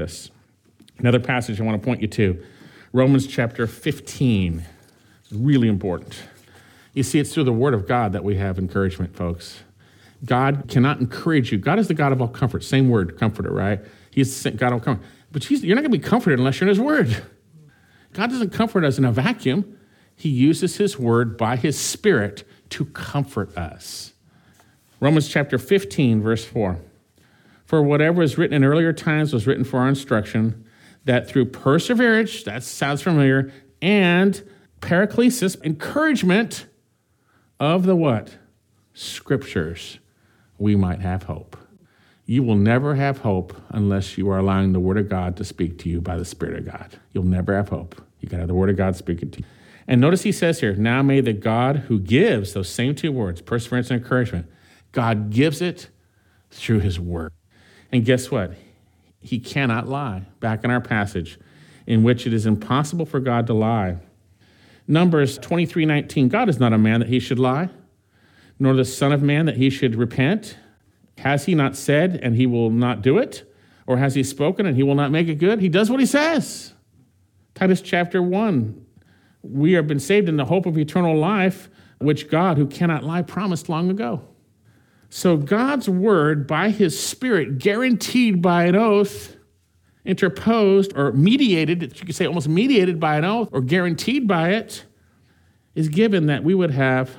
tremendous. Another passage I want to point you to, Romans chapter 15. It's really important. You see, it's through the Word of God that we have encouragement, folks. God cannot encourage you. God is the God of all comfort. Same word, comforter, right? He's God of all comfort. But you're not going to be comforted unless you're in His Word. God doesn't comfort us in a vacuum. He uses His Word by His Spirit to comfort us. Romans chapter 15, verse 4. For whatever was written in earlier times was written for our instruction, that through perseverance, that sounds familiar, and paraclesis, encouragement of the what? Scriptures, we might have hope. You will never have hope unless you are allowing the Word of God to speak to you by the Spirit of God. You'll never have hope. You got to have the Word of God speaking to you. And notice he says here, now may the God who gives those same two words, perseverance and encouragement, God gives it through His Word. And guess what? He cannot lie. Back in our passage, in which it is impossible for God to lie. Numbers 23:19, God is not a man that He should lie, nor the Son of Man that He should repent. Has He not said, and He will not do it? Or has He spoken, and He will not make it good? He does what He says. Titus chapter 1, we have been saved in the hope of eternal life, which God, who cannot lie, promised long ago. So God's word, by His Spirit, guaranteed by an oath, interposed or mediated, you could say almost mediated by an oath or guaranteed by it, is given that we would have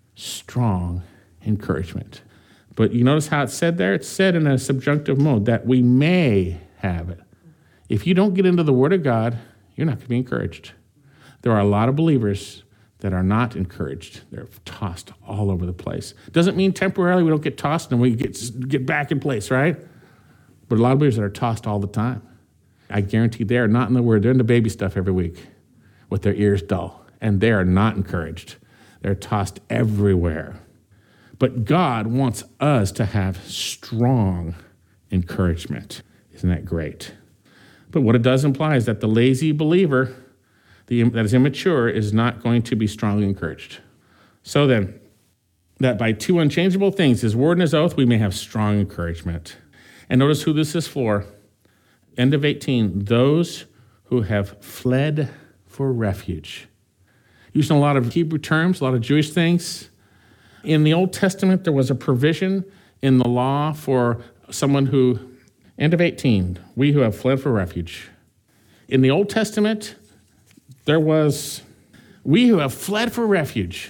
strong encouragement. But you notice how it's said there? It's said in a subjunctive mode, that we may have it. If you don't get into the Word of God, you're not going to be encouraged. There are a lot of believers that are not encouraged. They're tossed all over the place. Doesn't mean temporarily we don't get tossed and we get back in place, right? But a lot of believers that are tossed all the time. I guarantee they are not in the Word. They're into baby stuff every week with their ears dull. And they are not encouraged. They're tossed everywhere. But God wants us to have strong encouragement. Isn't that great? But what it does imply is that the lazy believer that is immature is not going to be strongly encouraged. So then, that by two unchangeable things, His word and His oath, we may have strong encouragement. And notice who this is for. End of 18, those who have fled for refuge. Using a lot of Hebrew terms, a lot of Jewish things. In the Old Testament, there was a provision in the law for someone who, end of 18, we who have fled for refuge. In the Old Testament, there was, we who have fled for refuge.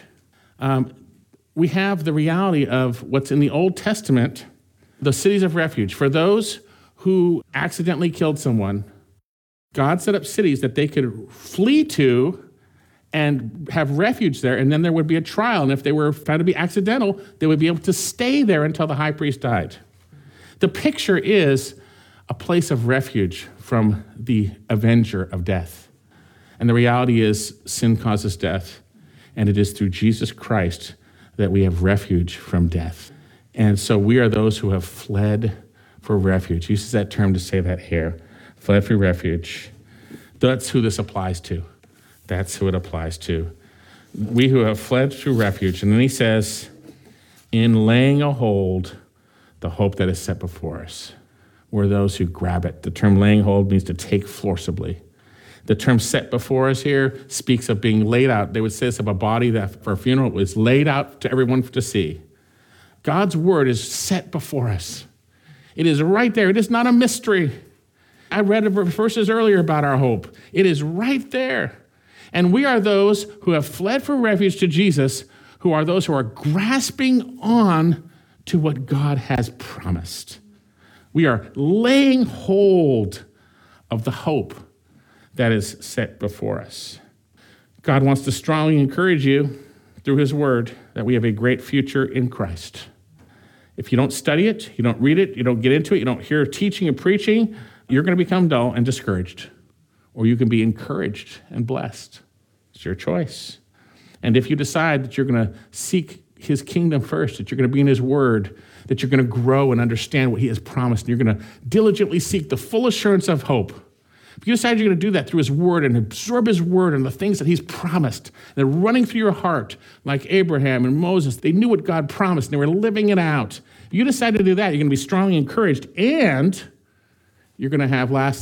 We have the reality of what's in the Old Testament, the cities of refuge. For those who accidentally killed someone, God set up cities that they could flee to and have refuge there, and then there would be a trial. And if they were found to be accidental, they would be able to stay there until the high priest died. The picture is a place of refuge from the avenger of death. And the reality is sin causes death, and it is through Jesus Christ that we have refuge from death. And so we are those who have fled for refuge. He uses that term to say that here, fled for refuge. That's who this applies to. That's who it applies to. We who have fled to refuge. And then he says, in laying a hold, the hope that is set before us. We're those who grab it. The term laying hold means to take forcibly. The term set before us here speaks of being laid out. They would say this of a body that for a funeral was laid out to everyone to see. God's word is set before us. It is right there. It is not a mystery. I read verses earlier about our hope. It is right there. And we are those who have fled for refuge to Jesus, who are those who are grasping on to what God has promised. We are laying hold of the hope that is set before us. God wants to strongly encourage you through his word that we have a great future in Christ. If you don't study it, you don't read it, you don't get into it, you don't hear teaching and preaching, you're going to become dull and discouraged. Or you can be encouraged and blessed. It's your choice. And if you decide that you're going to seek his kingdom first, that you're going to be in his word, that you're going to grow and understand what he has promised, and you're going to diligently seek the full assurance of hope. If you decide you're going to do that through his word and absorb his word and the things that he's promised, they're running through your heart like Abraham and Moses. They knew what God promised, and they were living it out. If you decide to do that, you're going to be strongly encouraged, and you're going to have, lastly,